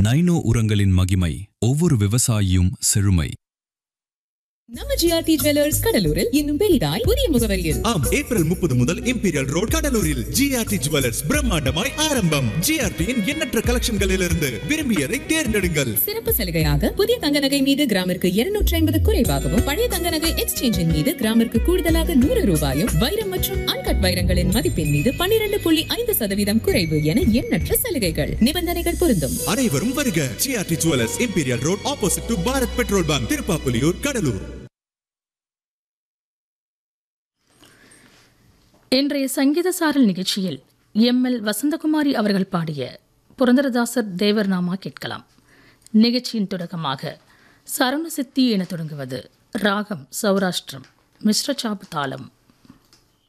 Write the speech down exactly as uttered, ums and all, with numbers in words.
Nano உரங்களின் மகிமை, ஒவ்வொரு விவசாயியும் செழுமை. நம்ம ஜிஆர்டி ஜுவல்லர்ஸ் கடலூரில் இன்னும் பெரிதாய் புதிய முகவரியில் ஆம், ஏப்ரல் முப்பது முதல் இம்பீரியல் ரோட் கடலூரில் ஜிஆர்டி ஜுவல்லர்ஸ் பிரம்மாண்டமாய் ஆரம்பம். ஜிஆர்டியின் எண்ணற்ற கலெக்ஷன்களிலிருந்து விரும்பியதை தேர்ந்தெடுங்கள். சிறப்பு சலுகையாக புதிய தங்க நகை மீது கிராமிற்கு இருநூற்றி ஐம்பது குறைவாகவும், பழைய தங்க நகை எக்ஸ்சேஞ்சின் மீது கிராமிற்கு கூடுதலாக நூறு ரூபாயும், வைரம் மற்றும் அன்கட் வைரங்களின் மதிப்பின் மீது பன்னிரண்டு புள்ளி ஐந்து சதவீதம் குறைவு என எண்ணற்ற சலுகைகள். நிபந்தனைகள் பொருந்தும். அனைவரும் வருக. GRT jewellers, imperial road, opposite to Bharat petrol bunk, Tiruppapuliyur, Cuddalore. இன்றைய சங்கீத சாரல் நிகழ்ச்சியில் எம் எல் வசந்தகுமாரி அவர்கள் பாடிய புரந்தரதாசர் தேவர்நாமா கேட்கலாம். நிகழ்ச்சியின் தொடக்கமாக சரவண சித்தி என தொடங்குவது ராகம் சௌராஷ்டிரம், மிஸ்ர சாப்பு தாளம்.